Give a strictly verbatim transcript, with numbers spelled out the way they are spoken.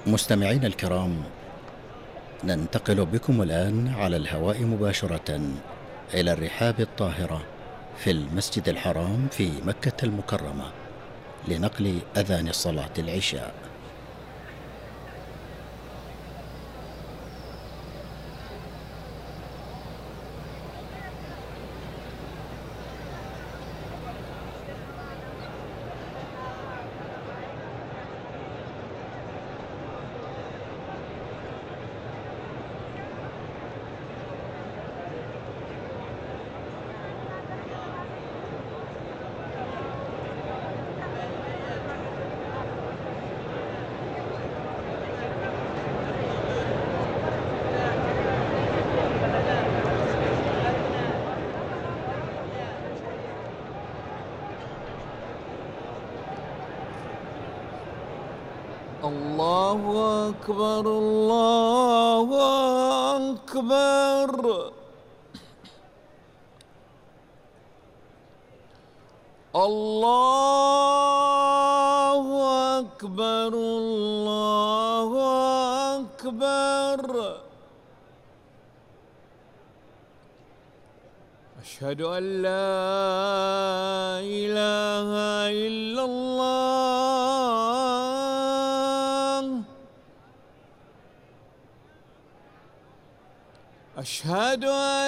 مستمعينا الكرام، ننتقل بكم الآن على الهواء مباشرة إلى الرحاب الطاهرة في المسجد الحرام في مكة المكرمة لنقل أذان صلاة العشاء. الله أكبر الله أكبر الله أكبر الله أكبر. أشهد أن لا إله إلا الله. أشهد أن